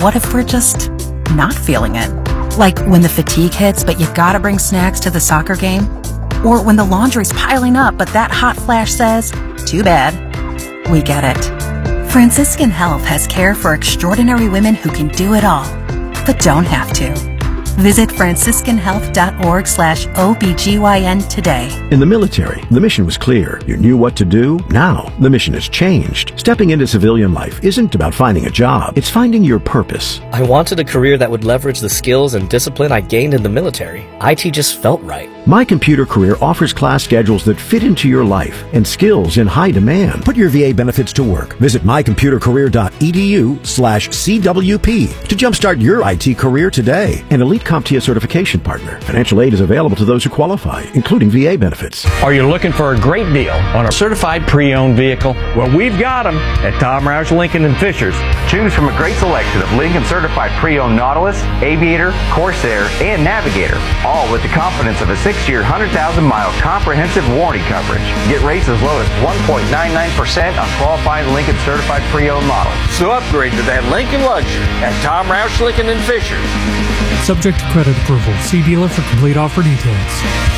what if we're just not feeling it? Like when the fatigue hits, but you gotta bring snacks to the soccer game? Or when the laundry's piling up, but that hot flash says, too bad. We get it. Franciscan Health has care for extraordinary women who can do it all, but don't have to. Visit franciscanhealth.org/OBGYN today. In the military, the mission was clear. You knew what to do. Now, the mission has changed. Stepping into civilian life isn't about finding a job. It's finding your purpose. I wanted a career that would leverage the skills and discipline I gained in the military. IT just felt right. My Computer Career offers class schedules that fit into your life and skills in high demand. Put your VA benefits to work. Visit mycomputercareer.edu/CWP to jumpstart your IT career today. An elite CompTIA certification partner. Financial aid is available to those who qualify, including VA benefits. Are you looking for a great deal on a certified pre-owned vehicle? Well, we've got them at Tom Roush Lincoln and Fishers. Choose from a great selection of Lincoln certified pre-owned Nautilus, Aviator, Corsair, and Navigator, all with the confidence of a 6-year, 100,000-mile comprehensive warranty coverage. Get rates as low as 1.99% on qualifying Lincoln certified pre-owned models. So upgrade to that Lincoln luxury at Tom Roush Lincoln and Fishers. Subject to credit approval. See dealer for complete offer details.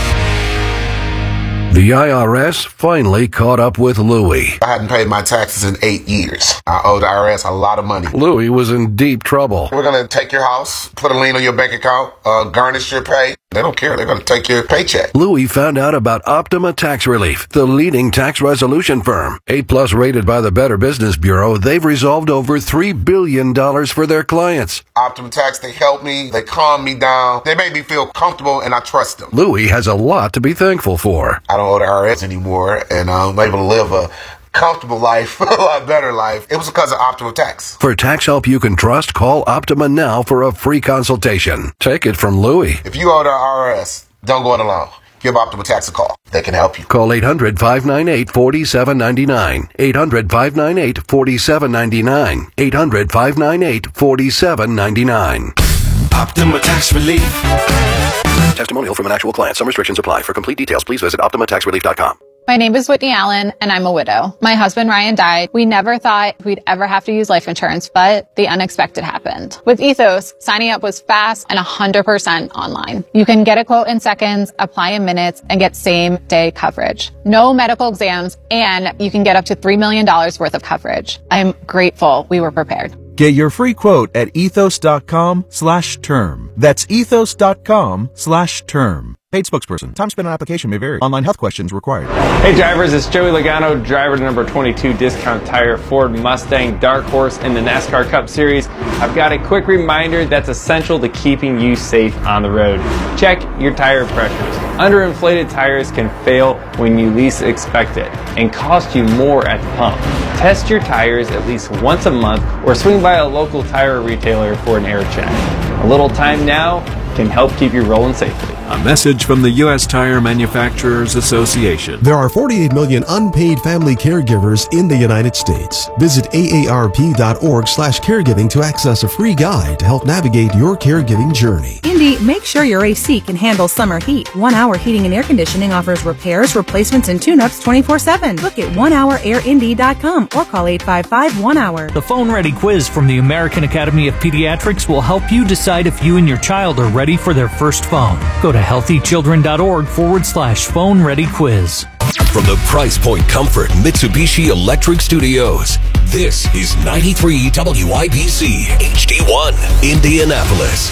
The IRS finally caught up with Louie. I hadn't paid my taxes in 8 years. I owe the IRS a lot of money. Louie was in deep trouble. We're going to take your house, put a lien on your bank account, garnish your pay. They don't care. They're going to take your paycheck. Louie found out about Optima Tax Relief, the leading tax resolution firm. 8+ rated by the Better Business Bureau, they've resolved over $3 billion for their clients. Optima Tax, they help me. They calm me down. They make me feel comfortable, and I trust them. Louie has a lot to be thankful for. I don't owe the IRS anymore, and I'm able to live a comfortable life, a lot better life. It was because of Optima Tax. For tax help you can trust, call Optima now for a free consultation. Take it from Louie. If you owe the IRS, don't go it alone. Give Optima Tax a call. They can help you. Call 800-598-4799. 800-598-4799. 800-598-4799. Optima Tax Relief. Testimonial from an actual client. Some restrictions apply. For complete details, please visit OptimaTaxRelief.com. My name is Whitney Allen, and I'm a widow. My husband, Ryan, died. We never thought we'd ever have to use life insurance, but the unexpected happened. With Ethos, signing up was fast and 100% online. You can get a quote in seconds, apply in minutes, and get same-day coverage. No medical exams, and you can get up to $3 million worth of coverage. I'm grateful we were prepared. Get your free quote at ethos.com/term. That's ethos.com/term. Paid spokesperson. Time spent on application may vary. Online health questions required. Hey drivers, it's Joey Logano, driver to number 22 Discount Tire Ford Mustang Dark Horse in the NASCAR Cup Series. I've got a quick reminder that's essential to keeping you safe on the road. Check your tire pressures. Underinflated tires can fail when you least expect it and cost you more at the pump. Test your tires at least once a month or swing by a local tire retailer for an air check. A little time now can help keep you rolling safely. A message from the U.S. Tire Manufacturers Association. There are 48 million unpaid family caregivers in the United States. Visit aarp.org/caregiving to access a free guide to help navigate your caregiving journey. Indy, make sure your AC can handle summer heat. 1 Hour Heating and Air Conditioning offers repairs, replacements, and tune-ups 24/7. Look at onehourairindy.com or call 855-1-HOUR. The Phone Ready quiz from the American Academy of Pediatrics will help you decide if you and your child are ready for their first phone. Go to healthychildren.org/phone ready quiz. From the Price Point Comfort Mitsubishi Electric Studios, this is 93 WIBC HD1 Indianapolis.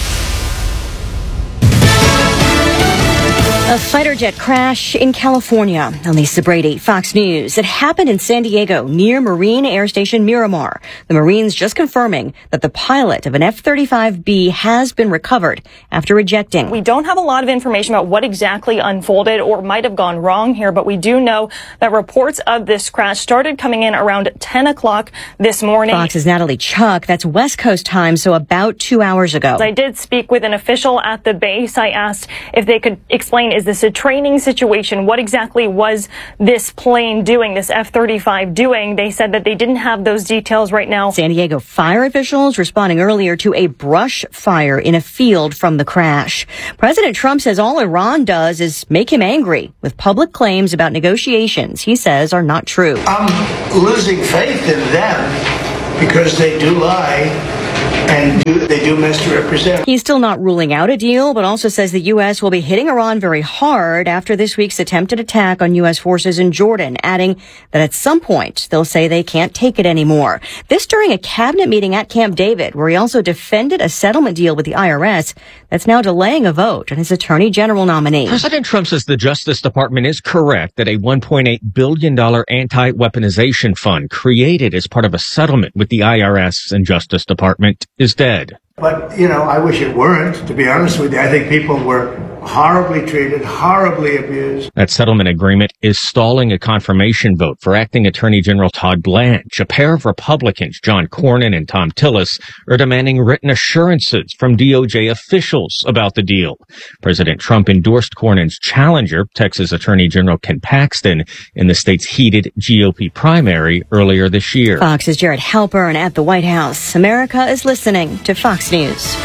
A fighter jet crash in California. I'm Lisa Brady, Fox News. It happened in San Diego near Marine Air Station Miramar. The Marines just confirming that the pilot of an F-35B has been recovered after ejecting. We don't have a lot of information about what exactly unfolded or might have gone wrong here, but we do know that reports of this crash started coming in around 10 o'clock this morning. Fox's Natalie Chuck, that's West Coast time, so about 2 hours ago. I did speak with an official at the base. I asked if they could explain, is this a training situation? What exactly was this plane doing, this F-35 doing? They said that they didn't have those details right now. San Diego fire officials responding earlier to a brush fire in a field from the crash. President Trump says all Iran does is make him angry with public claims about negotiations he says are not true. I'm losing faith in them because they do lie. and they do misrepresent. He's still not ruling out a deal, but also says the U.S. will be hitting Iran very hard after this week's attempted attack on U.S. forces in Jordan, adding that at some point they'll say they can't take it anymore. This during a cabinet meeting at Camp David, where he also defended a settlement deal with the IRS that's now delaying a vote on his attorney general nominee. President Trump says the Justice Department is correct that a $1.8 billion anti-weaponization fund created as part of a settlement with the IRS and Justice Department is dead. But, I wish it weren't, to be honest with you. I think people were horribly treated, horribly abused. That settlement agreement is stalling a confirmation vote for Acting Attorney General Todd Blanche. A pair of Republicans, John Cornyn and Tom Tillis, are demanding written assurances from DOJ officials about the deal. President Trump endorsed Cornyn's challenger, Texas Attorney General Ken Paxton, in the state's heated GOP primary earlier this year. Fox's Jared Halpern at the White House. America is listening to Fox News.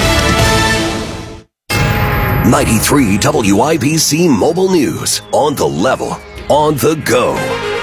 93 WIBC Mobile News. On the level, on the go.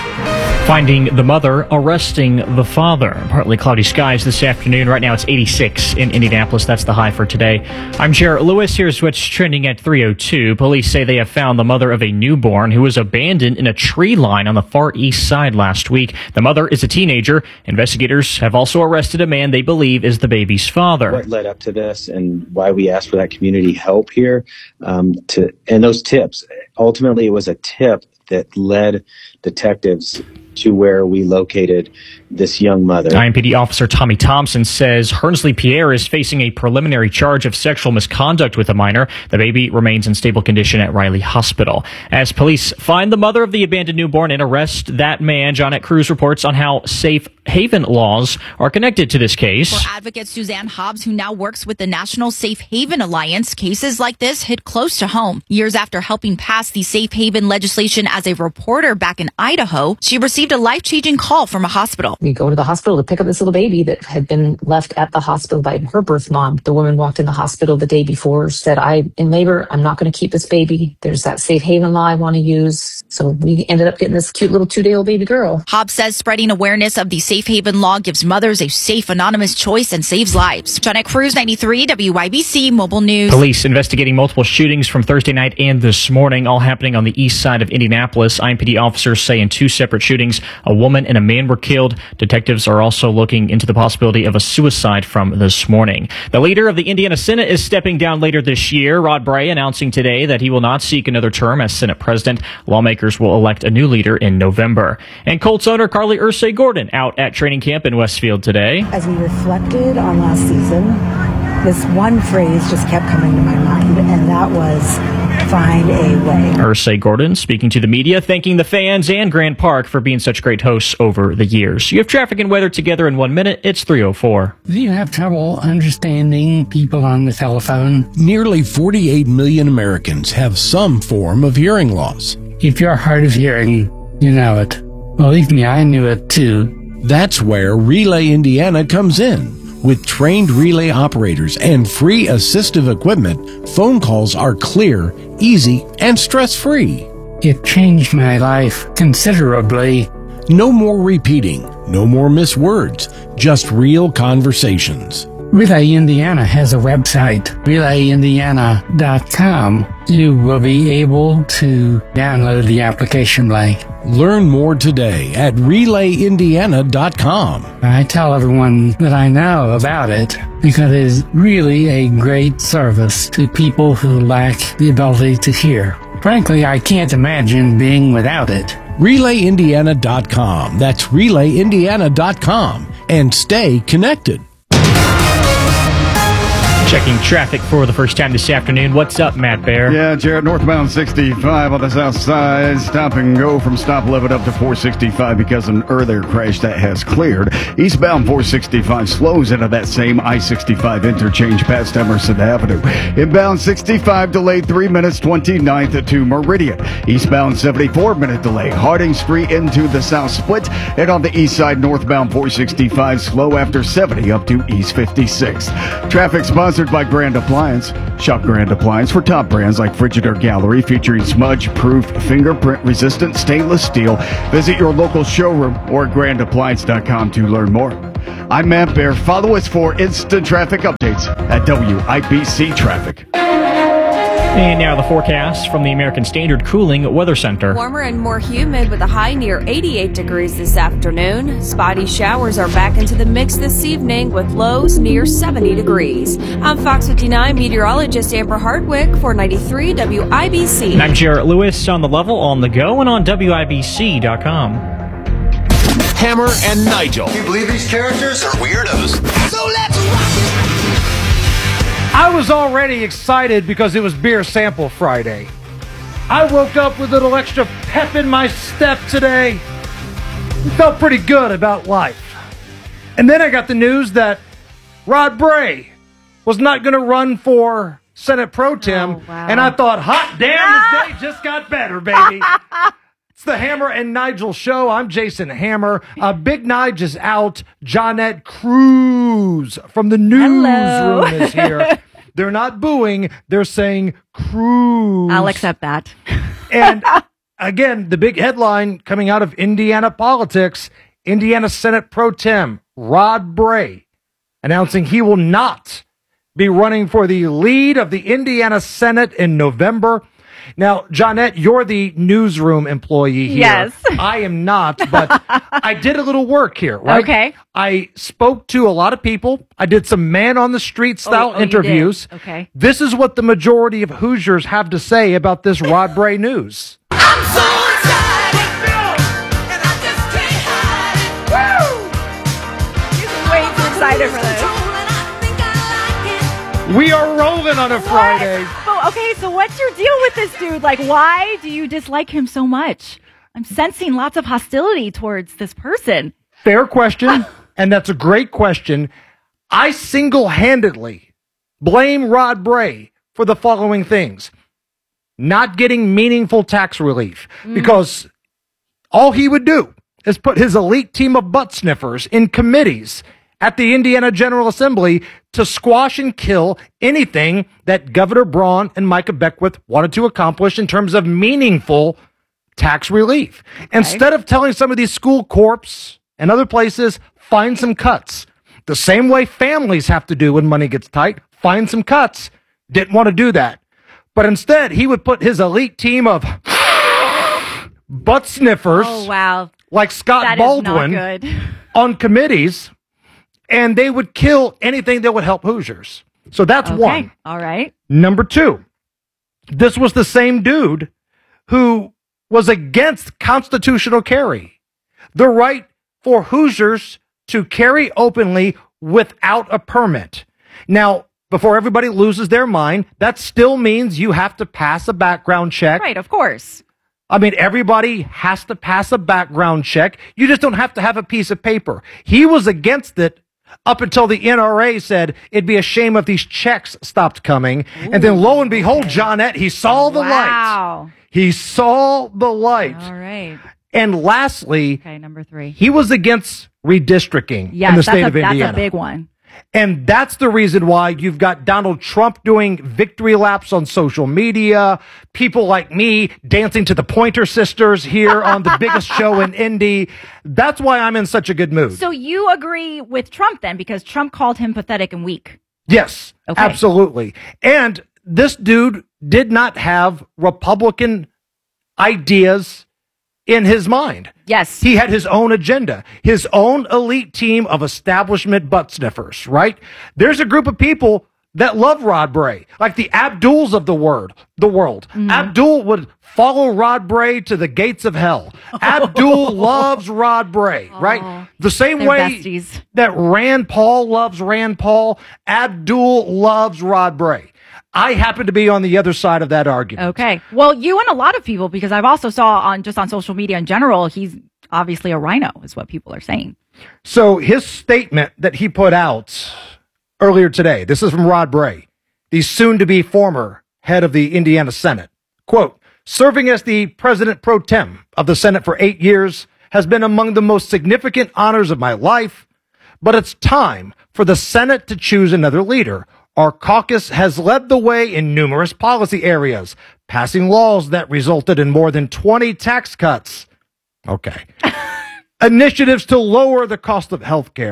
Finding the mother, arresting the father. Partly cloudy skies this afternoon. Right now it's 86 in Indianapolis. That's the high for today. I'm Jarrett Lewis. Here's what's trending at 3:02. Police say they have found the mother of a newborn who was abandoned in a tree line on the far east side last week. The mother is a teenager. Investigators have also arrested a man they believe is the baby's father. What led up to this and why we asked for that community help here, and those tips. Ultimately, it was a tip that led detectives to where we located this young mother. IMPD officer Tommy Thompson says Hernsley Pierre is facing a preliminary charge of sexual misconduct with a minor. The baby remains in stable condition at Riley Hospital. As police find the mother of the abandoned newborn and arrest that man, Johnette Cruz reports on how safe haven laws are connected to this case. For advocate Suzanne Hobbs, who now works with the National Safe Haven Alliance, cases like this hit close to home. Years after helping pass the safe haven legislation as a reporter back in Idaho, she received a life-changing call from a hospital. We go to the hospital to pick up this little baby that had been left at the hospital by her birth mom. The woman walked in the hospital the day before, said, I'm in labor. I'm not going to keep this baby. There's that safe haven law I want to use. So we ended up getting this cute little 2-day-old baby girl. Hobbs says spreading awareness of the safe haven law gives mothers a safe, anonymous choice and saves lives. Johnette Cruz, 93 WIBC Mobile News. Police investigating multiple shootings from Thursday night and this morning, all happening on the east side of Indianapolis. IMPD officers say in 2 separate shootings, a woman and a man were killed. Detectives are also looking into the possibility of a suicide from this morning. The leader of the Indiana Senate is stepping down later this year. Rod Bray announcing today that he will not seek another term as Senate president. Lawmakers will elect a new leader in November. And Colts owner Carly Ursay-Gordon out at training camp in Westfield today. As we reflected on last season, this one phrase just kept coming to my mind, and that was find a way. Ursay-Gordon speaking to the media, thanking the fans and Grant Park for being such great hosts over the years. You have traffic and weather together in 1 minute. It's 3:04. Do you have trouble understanding people on the telephone? Nearly 48 million Americans have some form of hearing loss. If you're hard of hearing, you know it. Believe me, I knew it too. That's where Relay Indiana comes in. With trained relay operators and free assistive equipment, phone calls are clear, easy, and stress-free. It changed my life considerably. No more repeating, no more miswords, just real conversations. Relay Indiana has a website, relayindiana.com. You will be able to download the application link. Learn more today at relayindiana.com. I tell everyone that I know about it because it is really a great service to people who lack the ability to hear. Frankly, I can't imagine being without it. relayindiana.com. That's relayindiana.com. And stay connected. Checking traffic for the first time this afternoon. What's up, Matt Bear? Yeah, Jared, northbound 65 on the south side. Stop and go from stop 11 up to 465 because of an earlier crash that has cleared. Eastbound 465 slows into that same I-65 interchange past Emerson Avenue. Inbound 65 delayed 3 minutes, 29th to Meridian. Eastbound 74-minute delay, Harding Street into the south split. And on the east side, northbound 465 slow after 70 up to East 56. Traffic sponsored by Grand Appliance. Shop Grand Appliance for top brands like Frigidaire Gallery, featuring smudge-proof, fingerprint-resistant stainless steel. Visit your local showroom or grandappliance.com to learn more. I'm Matt Bear. Follow us for instant traffic updates at WIBC Traffic. And now the forecast from the American Standard Cooling Weather Center. Warmer and more humid with a high near 88 degrees this afternoon. Spotty showers are back into the mix this evening with lows near 70 degrees. I'm Fox 59 meteorologist Amber Hardwick for 93 WIBC. And I'm Jarrett Lewis on the level, on the go, and on WIBC.com. Hammer and Nigel. Can you believe these characters are weirdos? So let's rock it! I was already excited because it was Beer Sample Friday. I woke up with a little extra pep in my step today. Felt pretty good about life. And then I got the news that Rod Bray was not going to run for Senate Pro Tem. And I thought, hot damn, the day just got better, baby. It's the Hammer and Nigel show. I'm Jason Hammer. Big Nige is out. Johnette Cruz from the newsroom is here. They're not booing. They're saying Cruz. I'll accept that. And again, the big headline coming out of Indiana politics, Indiana Senate Pro Tem Rod Bray announcing he will not be running for the lead of the Indiana Senate in November. Now, Johnette, you're the newsroom employee here. Yes. I am not, but I did a little work here, right? Okay. I spoke to a lot of people. I did some man-on-the-street style interviews. Okay. This is what the majority of Hoosiers have to say about this Rod Bray news. I'm so Way too excited for this. We are rolling on a Friday. But, okay, so what's your deal with this dude? Like, why do you dislike him so much? I'm sensing lots of hostility towards this person. Fair question, and that's a great question. I single-handedly blame Rod Bray for the following things. Not getting meaningful tax relief, because all he would do is put his elite team of butt sniffers in committees at the Indiana General Assembly to squash and kill anything that Governor Braun and Micah Beckwith wanted to accomplish in terms of meaningful tax relief. Okay. Instead of telling some of these school corps and other places, find some cuts. The same way families have to do when money gets tight, find some cuts. Didn't want to do that. But instead, he would put his elite team of butt sniffers, like Scott That Baldwin, is not good. on committees, and they would kill anything that would help Hoosiers. So that's one. All right. Number two, this was the same dude who was against constitutional carry, the right for Hoosiers to carry openly without a permit. Now, before everybody loses their mind, that still means you have to pass a background check. Right, of course. I mean, everybody has to pass a background check. You just don't have to have a piece of paper. He was against it up until the NRA said it'd be a shame if these checks stopped coming. Ooh. And then lo and behold, Johnette, he saw the light. He saw the light. All right. And lastly, number three. He was against redistricting in the state of Indiana. That's a big one. And that's the reason why you've got Donald Trump doing victory laps on social media, people like me dancing to the Pointer Sisters here on the biggest show in Indy. That's why I'm in such a good mood. So you agree with Trump then, because Trump called him pathetic and weak. Yes, absolutely. And this dude did not have Republican ideas in his mind. Yes. He had his own agenda, his own elite team of establishment butt sniffers, right? There's a group of people that love Rod Bray, like the Abduls of the world. Mm-hmm. Abdul would follow Rod Bray to the gates of hell. Abdul loves Rod Bray, right? The same way that Rand Paul loves Rand Paul, Abdul loves Rod Bray. I happen to be on the other side of that argument. Okay. Well, you and a lot of people, because I've also saw on social media in general, he's obviously a rhino, is what people are saying. So his statement that he put out earlier today, this is from Rod Bray, the soon-to-be former head of the Indiana Senate. Quote, serving as the president pro tem of the Senate for 8 years has been among the most significant honors of my life, but it's time for the Senate to choose another leader. Our caucus has led the way in numerous policy areas, passing laws that resulted in more than 20 tax cuts. Okay. Initiatives to lower the cost of health care,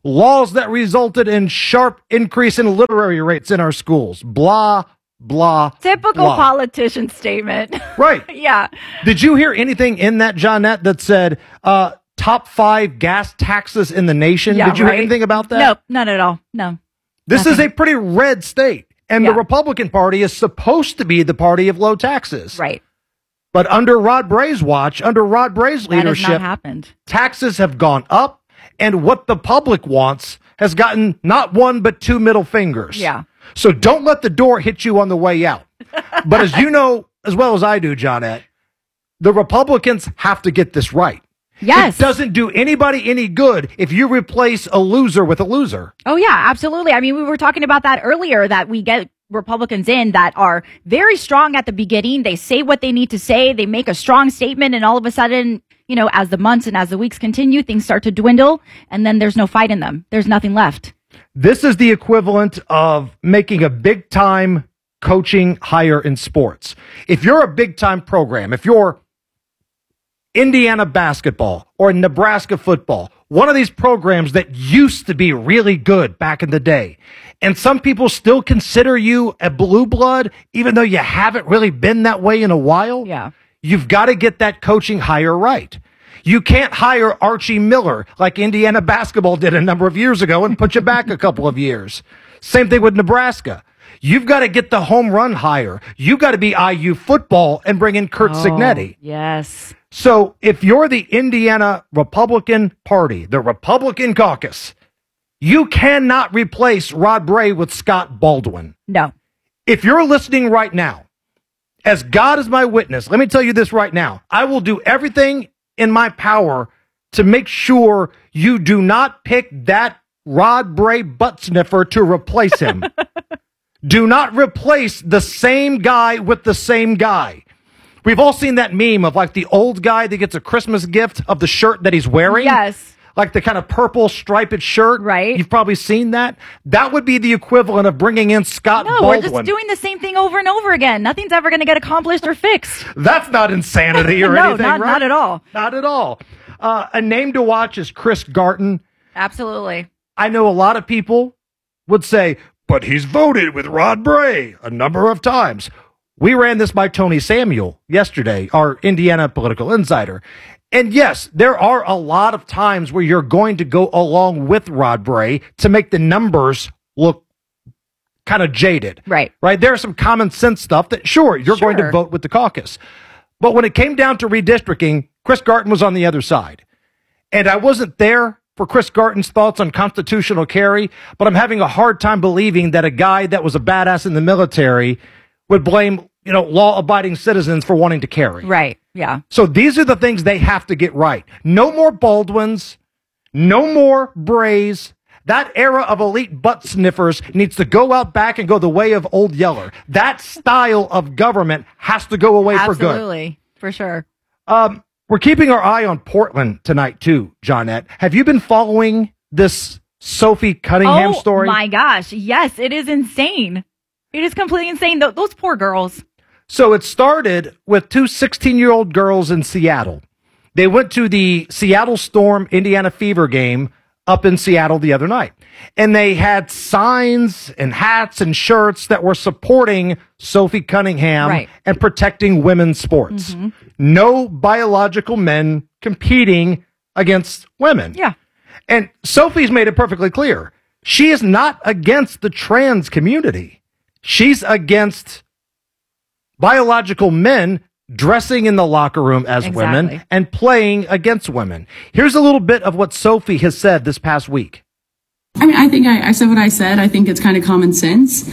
laws that resulted in sharp increase in literacy rates in our schools. Blah, blah, Typical blah. politician statement. Right. Yeah. Did you hear anything in that, Johnette, that said top 5 gas taxes in the nation? Yeah, Did you hear anything about that? Nope, not at all. No. This is a pretty red state, and the Republican Party is supposed to be the party of low taxes. Right. But under Rod Bray's watch, under Rod Bray's That has leadership, not happened. taxes have gone up, and what the public wants has gotten not one but 2 middle fingers. Yeah. So don't let the door hit you on the way out. But as you know, as well as I do, Johnette, the Republicans have to get this right. Yes. It doesn't do anybody any good if you replace a loser with a loser. Oh, yeah, absolutely. I mean, we were talking about that earlier, that we get Republicans in that are very strong at the beginning. They say what they need to say. They make a strong statement. And all of a sudden, you know, as the months and as the weeks continue, things start to dwindle. And then there's no fight in them. There's nothing left. This is the equivalent of making a big time coaching hire in sports. If you're a big time program, if you're Indiana basketball or Nebraska football, one of these programs that used to be really good back in the day, and some people still consider you a blue blood, even though you haven't really been that way in a while, you've got to get that coaching hire right. You can't hire Archie Miller like Indiana basketball did a number of years ago and put you back a couple of years. Same thing with Nebraska. You've got to get the home run hire. You've got to be IU football and bring in Kurt Cignetti. Yes. So if you're the Indiana Republican Party, the Republican caucus, you cannot replace Rod Bray with Scott Baldwin. No. If you're listening right now, as God is my witness, let me tell you this right now. I will do everything in my power to make sure you do not pick that Rod Bray butt sniffer to replace him. Do not replace the same guy with the same guy. We've all seen that meme of like the old guy that gets a Christmas gift of the shirt that he's wearing. Yes. Like the kind of purple striped shirt. Right. You've probably seen that. That would be the equivalent of bringing in Scott Baldwin. We're just doing the same thing over and over again. Nothing's ever going to get accomplished or fixed. That's not insanity or No, anything, not, right? not at all. Not at all. A name to watch is Chris Garton. Absolutely. I know a lot of people would say, but he's voted with Rod Bray a number of times. We ran this by Tony Samuel yesterday, our Indiana political insider. And yes, there are a lot of times where you're going to go along with Rod Bray to make the numbers look kind of jaded. Right. Right. There's some common sense stuff that, sure, you're going to vote with the caucus. But when it came down to redistricting, Chris Garton was on the other side. And I wasn't there for Chris Garton's thoughts on constitutional carry, but I'm having a hard time believing that a guy that was a badass in the military would blame, you know, law-abiding citizens for wanting to carry. Right. Yeah. So these are the things they have to get right. No more Baldwins, no more Brays. That era of elite butt sniffers needs to go out back and go the way of Old Yeller. That style of government has to go away for good. Absolutely. For sure. We're keeping our eye on Portland tonight, too, Johnette. Have you been following this Sophie Cunningham story? Oh, my gosh. Yes, it is insane. It is completely insane. Those poor girls. So it started with two 16-year-old girls in Seattle. They went to the Seattle Storm Indiana Fever game up in Seattle the other night. And they had signs and hats and shirts that were supporting Sophie Cunningham and protecting women's sports. Mm-hmm. No biological men competing against women. Yeah. And Sophie's made it perfectly clear. She is not against the trans community. She's against biological men dressing in the locker room as women and playing against women. Here's a little bit of what Sophie has said this past week. I mean, I think I said what I said. I think it's kind of common sense.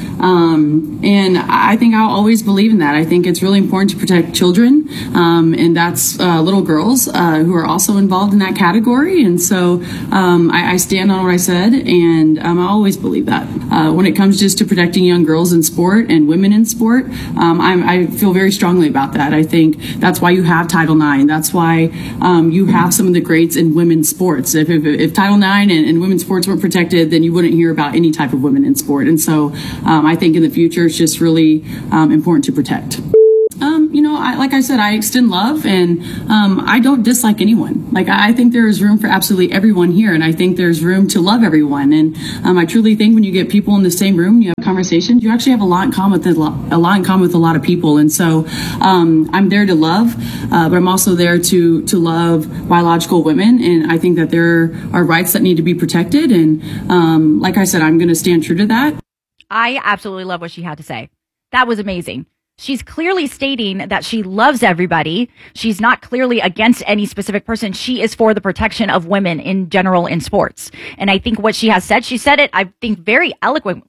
And I think I'll always believe in that. I think it's really important to protect children. And that's little girls who are also involved in that category. And so I stand on what I said, and I always believe that. When it comes just to protecting young girls in sport and women in sport, I feel very strongly about that. I think that's why you have Title IX. That's why you have some of the greats in women's sports. If Title IX and women's sports weren't protected, then you wouldn't hear about any type of women in sport. And so I think in the future, it's just really important to protect. like I said, I extend love, and I don't dislike anyone. Like, I think there is room for absolutely everyone here, and I think there's room to love everyone. And I truly think when you get people in the same room, you have conversations, you actually have a lot in common with a lot of people. And so I'm there to love, but I'm also there to love biological women, and I think that there are rights that need to be protected. And like I said, I'm going to stand true to that. I absolutely love what she had to say. That was amazing. She's clearly stating that she loves everybody. She's not clearly against any specific person. She is for the protection of women in general in sports. And I think what she has said, she said it, I think, very eloquently.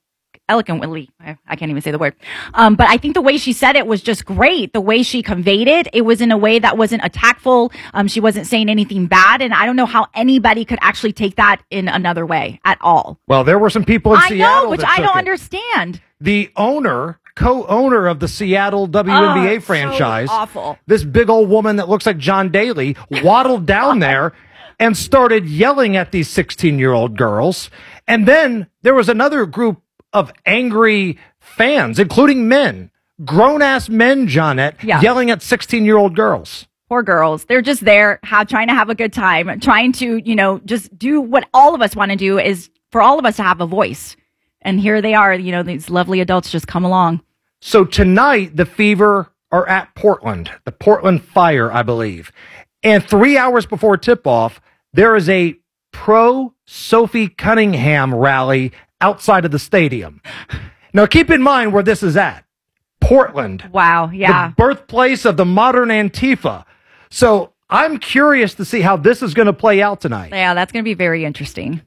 I can't even say the word. But I think the way she said it was just great. The way she conveyed it, it was in a way that wasn't attackful. She wasn't saying anything bad. And I don't know how anybody could actually take that in another way at all. Well, there were some people in Seattle which I don't understand. The co-owner of the Seattle WNBA franchise, so awful. This big old woman that looks like John Daly, waddled down there and started yelling at these 16-year-old girls. And then there was another group of angry fans, including men, grown-ass men, Johnette, yelling at 16-year-old girls. Poor girls. They're just there trying to have a good time, trying to, just do what all of us want to do, is for all of us to have a voice. And here they are, these lovely adults just come along. So tonight, the Fever are at Portland, the Portland Fire, I believe. And 3 hours before tip-off, there is a pro-Sophie Cunningham rally outside of the stadium. Now, keep in mind where this is at. Portland. Wow, yeah. The birthplace of the modern Antifa. So I'm curious to see how this is going to play out tonight. Yeah, that's going to be very interesting.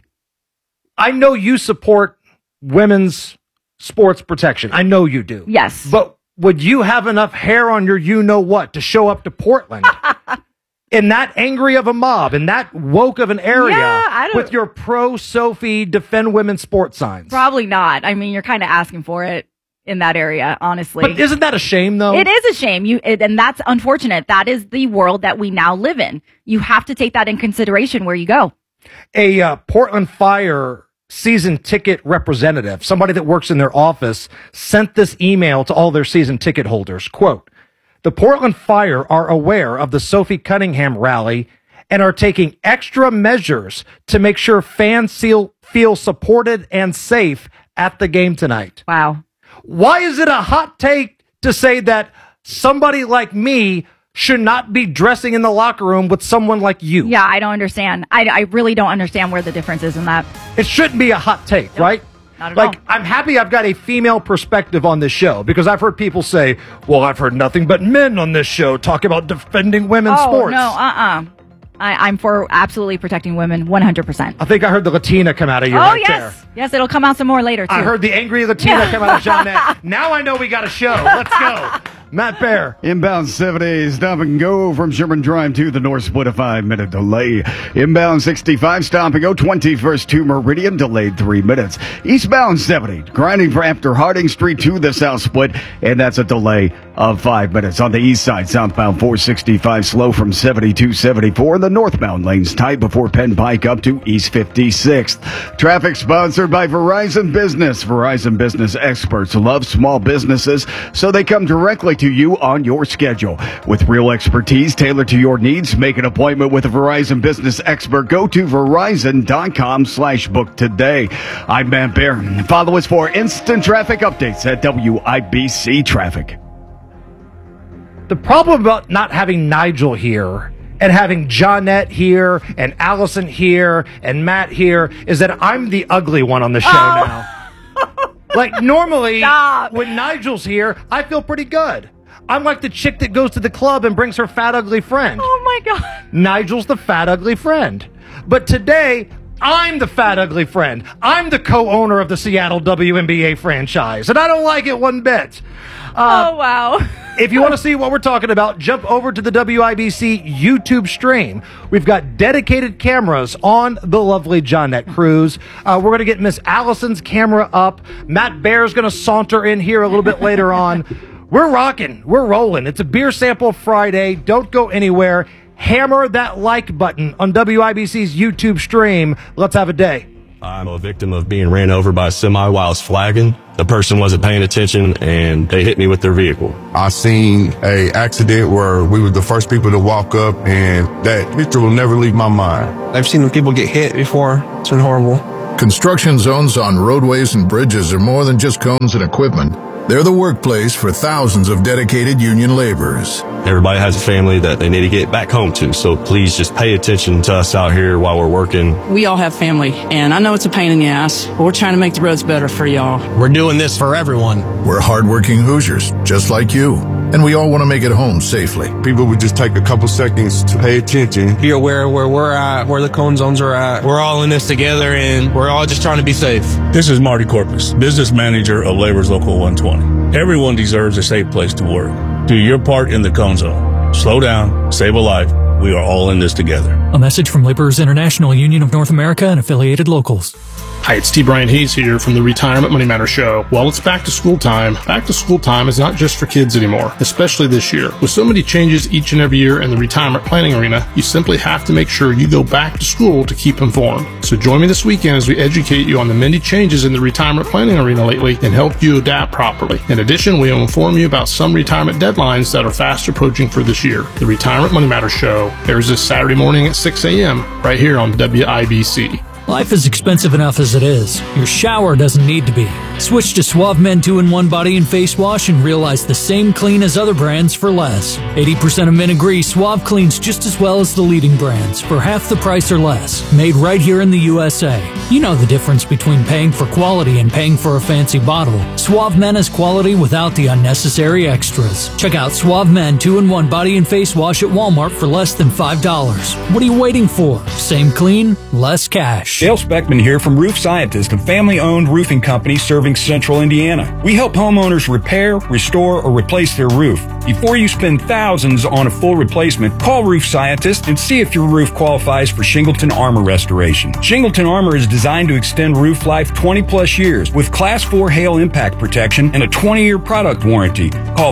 I know you support women's sports protection. I know you do. Yes. But would you have enough hair on your you-know-what to show up to Portland in that angry of a mob, in that woke of an area with your pro-Sophie defend women's sports signs? Probably not. I mean, you're kind of asking for it in that area, honestly. But isn't that a shame, though? It is a shame. And that's unfortunate. That is the world that we now live in. You have to take that in consideration where you go. A Portland Fire season ticket representative, somebody that works in their office, sent this email to all their season ticket holders. Quote, "The Portland Fire are aware of the Sophie Cunningham rally and are taking extra measures to make sure fans feel supported and safe at the game tonight." Wow. Why is it a hot take to say that somebody like me should not be dressing in the locker room with someone like you? Yeah, I don't understand. I really don't understand where the difference is in that. It shouldn't be a hot take, right? Not at all. I'm happy I've got a female perspective on this show, because I've heard people say, well, I've heard nothing but men on this show talk about defending women's sports. No, I'm for absolutely protecting women 100%. I think I heard the Latina come out of you right there. Yes, it'll come out some more later, too. I heard the angry Latina come out of Jeanette. Now I know we got a show. Let's go. Matt Bear. Inbound 70, stop and go from Sherman Drive to the North Split, a 5-minute delay. Inbound 65, stop and go 21st to Meridian, delayed 3 minutes. Eastbound 70, grinding for after Harding Street to the South Split, and that's a delay of 5 minutes. On the east side, southbound 465, slow from 70 to 74. The northbound lanes tight before Penn Pike up to East 56th. Traffic sponsored by Verizon Business. Verizon Business experts love small businesses, so they come directly to you on your schedule. With real expertise tailored to your needs, make an appointment with a Verizon Business expert. Go to Verizon.com/book today. I'm Matt Bear. Follow us for instant traffic updates at WIBC Traffic. The problem about not having Nigel here and having Johnette here and Allison here and Matt here is that I'm the ugly one on the show now. Like, normally, when Nigel's here, I feel pretty good. I'm like the chick that goes to the club and brings her fat, ugly friend. Oh, my God. Nigel's the fat, ugly friend. But today, I'm the fat, ugly friend. I'm the co-owner of the Seattle WNBA franchise, and I don't like it one bit. Oh, wow. If you want to see what we're talking about, jump over to the WIBC YouTube stream. We've got dedicated cameras on the lovely Johnette Cruz. We're going to get Miss Allison's camera up. Matt Bear's going to saunter in here a little bit later on. We're rocking. We're rolling. It's a Beer Sample Friday. Don't go anywhere. Hammer that like button on WIBC's YouTube stream. Let's have a day. I'm a victim of being ran over by a semi while I was flagging. The person wasn't paying attention and they hit me with their vehicle. I seen a accident where we were the first people to walk up, and that picture will never leave my mind. I've seen people get hit before. It's been horrible. Construction zones on roadways and bridges are more than just cones and equipment. They're the workplace for thousands of dedicated union laborers. Everybody has a family that they need to get back home to, so please just pay attention to us out here while we're working. We all have family, and I know it's a pain in the ass, but we're trying to make the roads better for y'all. We're doing this for everyone. We're hardworking Hoosiers, just like you, and we all want to make it home safely. People would just take a couple seconds to pay attention. Be aware of where we're at, where the cone zones are at. We're all in this together, and we're all just trying to be safe. This is Marty Corpus, business manager of Labor's Local 120. Everyone deserves a safe place to work. Do your part in the cone zone. Slow down, save a life. We are all in this together. A message from Laborers International Union of North America and affiliated locals. Hi, it's T. Brian Hayes here from the Retirement Money Matter Show. Well, it's back to school time. Back to school time is not just for kids anymore, especially this year. With so many changes each and every year in the retirement planning arena, you simply have to make sure you go back to school to keep informed. So join me this weekend as we educate you on the many changes in the retirement planning arena lately and help you adapt properly. In addition, we will inform you about some retirement deadlines that are fast approaching for this year. The Retirement Money Matter Show airs this Saturday morning at 6 a.m. right here on WIBC. Life is expensive enough as it is. Your shower doesn't need to be. Switch to Suave Men 2-in-1 Body and Face Wash and realize the same clean as other brands for less. 80% of men agree Suave cleans just as well as the leading brands for half the price or less. Made right here in the USA. You know the difference between paying for quality and paying for a fancy bottle. Suave Men is quality without the unnecessary extras. Check out Suave Men 2-in-1 Body and Face Wash at Walmart for less than $5. What are you waiting for? Same clean, less cash. Dale Speckman here from Roof Scientist, a family-owned roofing company serving central Indiana. We help homeowners repair, restore, or replace their roof. Before you spend thousands on a full replacement, call Roof Scientist and see if your roof qualifies for Shingleton Armor restoration. Shingleton Armor is designed to extend roof life 20-plus years with Class 4 hail impact protection and a 20-year product warranty. Call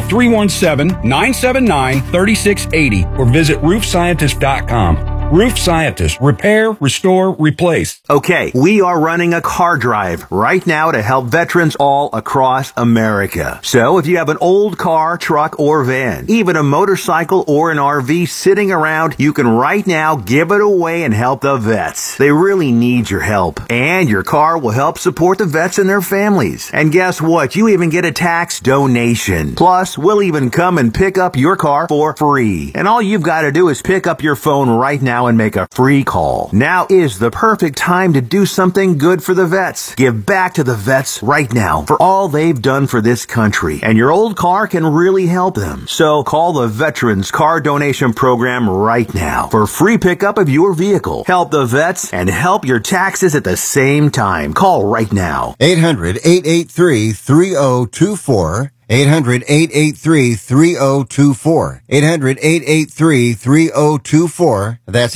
317-979-3680 or visit roofscientist.com. Roof Scientist. Repair, restore, replace. Okay, we are running a car drive right now to help veterans all across America. So if you have an old car, truck, or van, even a motorcycle or an RV sitting around, you can right now give it away and help the vets. They really need your help. And your car will help support the vets and their families. And guess what? You even get a tax donation. Plus, we'll even come and pick up your car for free. And all you've got to do is pick up your phone right now and make a free call. Now is the perfect time to do something good for the vets. Give back to the vets right now for all they've done for this country. And your old car can really help them. So call the Veterans Car Donation Program right now for free pickup of your vehicle. Help the vets and help your taxes at the same time. Call right now. 800-883-3024. 800-883-3024. 800-883-3024. That's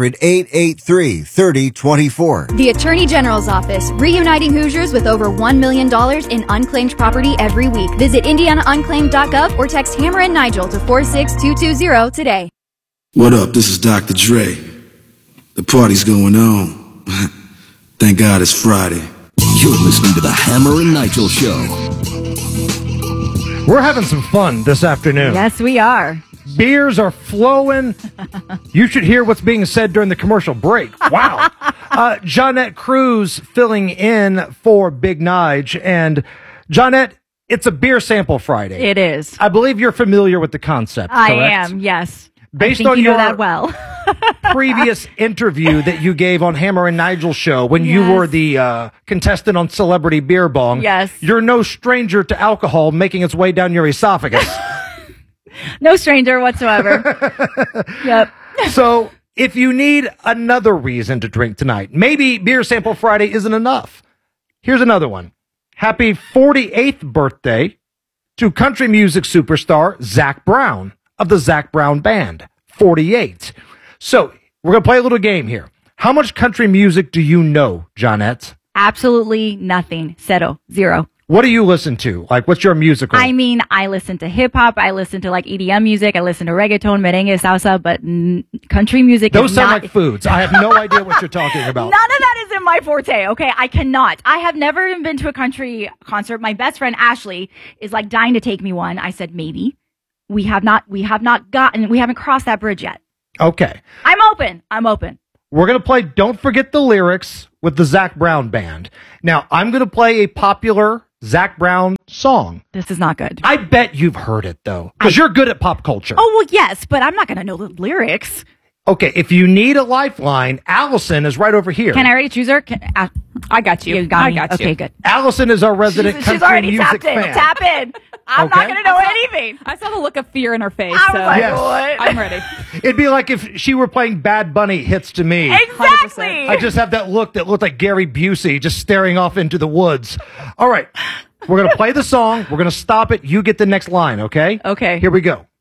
800-883-3024. The Attorney General's Office, reuniting Hoosiers with over $1 million in unclaimed property every week. Visit IndianaUnclaimed.gov or text Hammer and Nigel to 46220 today. What up? This is Dr. Dre. The party's going on. Thank God it's Friday. You're listening to the Hammer and Nigel Show. We're having some fun this afternoon. Yes, we are. Beers are flowing. You should hear what's being said during the commercial break. Wow. Johnette Cruz filling in for Big Nige. And Johnette, it's a beer sample Friday. It is. I believe you're familiar with the concept, correct? I am, yes. Based I think on you your know that well. previous interview that you gave on Hammer and Nigel show when you were the contestant on Celebrity Beer Bong. Yes. You're no stranger to alcohol making its way down your esophagus. No stranger whatsoever. Yep. So if you need another reason to drink tonight, maybe Beer Sample Friday isn't enough. Here's another one. Happy 48th birthday to country music superstar Zac Brown of the Zac Brown Band. 48. So we're going to play a little game here. How much country music do you know, Johnette? Absolutely nothing. Zero. What do you listen to? Like, what's your musical? I mean, I listen to hip hop. I listen to like EDM music. I listen to reggaeton, merengue, salsa, but country music. Those is sound not, like foods. I have no idea what you're talking about. None of that is in my forte. Okay, I cannot. I have never even been to a country concert. My best friend Ashley is like dying to take me one. I said maybe. We haven't crossed that bridge yet. Okay. I'm open. We're going to play Don't Forget the Lyrics with the Zac Brown Band. Now, I'm going to play a popular Zac Brown song. This is not good. I bet you've heard it, though, because you're good at pop culture. Oh, well, yes, but I'm not going to know the lyrics. Okay, if you need a lifeline, Allison is right over here. Can I already choose her? I got you. You got me. I got you. Okay, good. Allison is our resident She's country already music tapped in. fan. Tap in. I'm not going to know anything. I saw the look of fear in her face. I was so like, Yes. what? I'm ready. It'd be like if she were playing Bad Bunny Hits to Me. Exactly. I just have that look that looked like Gary Busey just staring off into the woods. All right. We're going to play the song. We're going to stop it. You get the next line, okay? Okay. Here we go.